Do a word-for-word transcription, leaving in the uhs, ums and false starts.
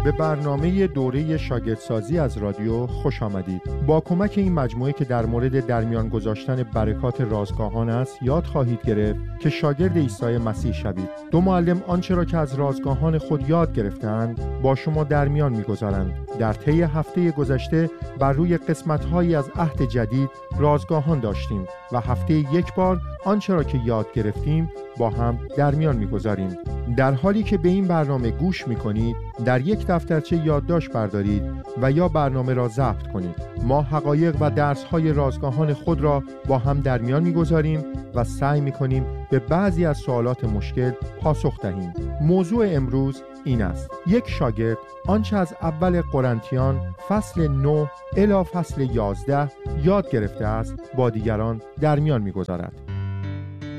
به برنامه دوره شاگردسازی از رادیو خوش آمدید. با کمک این مجموعه که در مورد درمیان گذاشتن برکات رازگاهان است، یاد خواهید گرفت که شاگرد عیسی مسیح شوید. دو معلم آنچه را که از رازگاهان خود یاد گرفتند با شما درمیان می‌گذارند. در طی هفته گذشته بر روی قسمت‌هایی از عهد جدید رازگاهان داشتیم و هفته یک بار آنچه را که یاد گرفتیم با هم درمیان می‌گذاریم. در حالی که به این برنامه گوش می‌کنید، در یک دفترچه یادداشت بردارید و یا برنامه را ضبط کنید. ما حقایق و درس‌های رازگاهان خود را با هم درمیان می‌گذاریم و سعی می‌کنیم به بعضی از سوالات مشکل پاسخ دهیم. موضوع امروز این است: یک شاگرد آنچه از اول قرنتیان فصل نه الی فصل یازده یاد گرفته است با دیگران درمیان می‌گذارد.